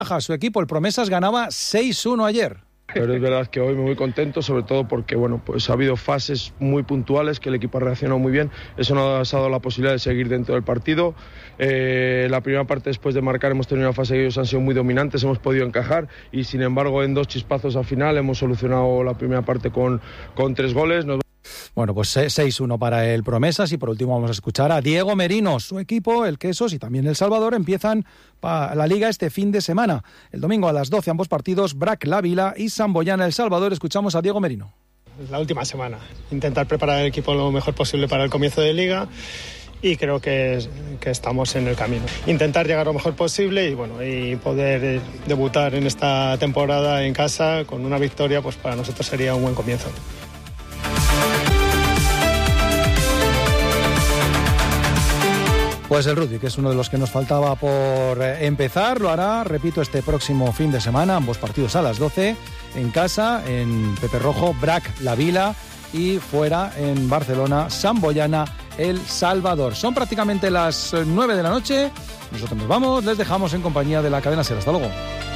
Su equipo, el Promesas, ganaba 6-1 ayer. Pero es verdad que hoy me voy contento, sobre todo porque pues ha habido fases muy puntuales que el equipo ha reaccionado muy bien. Eso nos ha dado la posibilidad de seguir dentro del partido. La primera parte, después de marcar, hemos tenido una fase que ellos han sido muy dominantes, hemos podido encajar y sin embargo en 2 chispazos al final hemos solucionado la primera parte con 3 goles. Bueno, pues 6-1 para el Promesas y por último vamos a escuchar a Diego Merino. Su equipo, el Quesos y también el Salvador empiezan la Liga este fin de semana. El domingo a las 12 ambos partidos, BRAC La Vila y Samboyana El Salvador. Escuchamos a Diego Merino. La última semana, intentar preparar el equipo lo mejor posible para el comienzo de Liga y creo que estamos en el camino. Intentar llegar lo mejor posible y poder debutar en esta temporada en casa con una victoria, pues para nosotros sería un buen comienzo. Pues el rugby, que es uno de los que nos faltaba por empezar, lo hará, repito, este próximo fin de semana, ambos partidos a las 12, en casa, en Pepe Rojo, BRAC La Vila y fuera en Barcelona, Samboyana El Salvador. Son prácticamente las 9 de la noche, nosotros nos vamos, les dejamos en compañía de la cadena SER. Hasta luego.